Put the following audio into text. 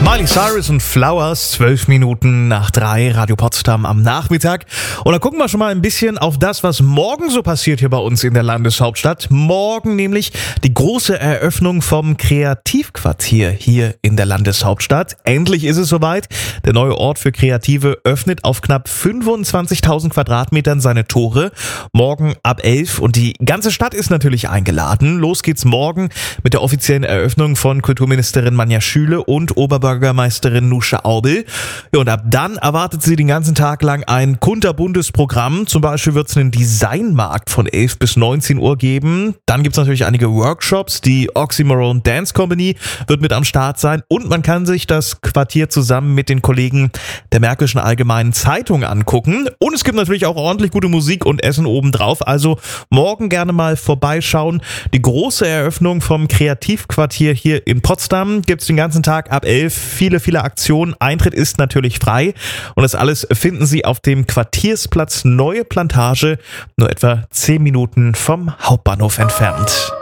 Miley Cyrus und Flowers, 12 Minuten nach 3, Radio Potsdam am Nachmittag. Und dann gucken wir schon mal ein bisschen auf das, was morgen so passiert hier bei uns in der Landeshauptstadt. Morgen nämlich die große Eröffnung vom Kreativquartier hier in der Landeshauptstadt. Endlich ist es soweit. Der neue Ort für Kreative öffnet auf knapp 25.000 Quadratmetern seine Tore. Morgen ab 11 und die ganze Stadt ist natürlich eingeladen. Los geht's morgen mit der offiziellen Eröffnung von Kulturministerin Manja Schüle und Oberbürgermeisterin Nusche Aubel. Ja, und ab dann erwartet sie den ganzen Tag lang ein kunterbuntes Programm. Zum Beispiel wird es einen Designmarkt von 11 bis 19 Uhr geben. Dann gibt es natürlich einige Workshops. Die Oxymoron Dance Company wird mit am Start sein. Und man kann sich das Quartier zusammen mit den Kollegen der Märkischen Allgemeinen Zeitung angucken. Und es gibt natürlich auch ordentlich gute Musik und Essen obendrauf. Also morgen gerne mal vorbeischauen. Die große Eröffnung vom Kreativquartier hier in Potsdam gibt es den ganzen Tag ab 11. Viele Aktionen. Eintritt ist natürlich frei. Und das alles finden Sie auf dem Quartiersplatz Neue Plantage, nur etwa 10 Minuten vom Hauptbahnhof entfernt.